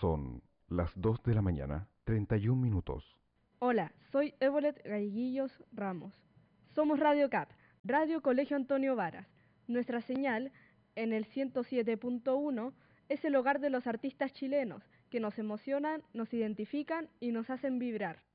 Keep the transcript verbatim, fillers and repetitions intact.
Son las dos de la mañana, treinta y un minutos. Hola, soy Evolet Galleguillos Ramos. Somos Radio C A P, Radio Colegio Antonio Varas. Nuestra señal, en el ciento siete punto uno, es el hogar de los artistas chilenos, que nos emocionan, nos identifican y nos hacen vibrar.